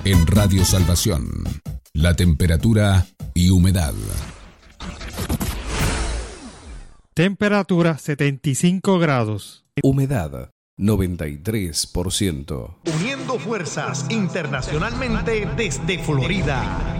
En Radio Salvación, la temperatura y humedad. Temperatura 75 grados. Humedad 93%. Uniendo fuerzas internacionalmente desde Florida.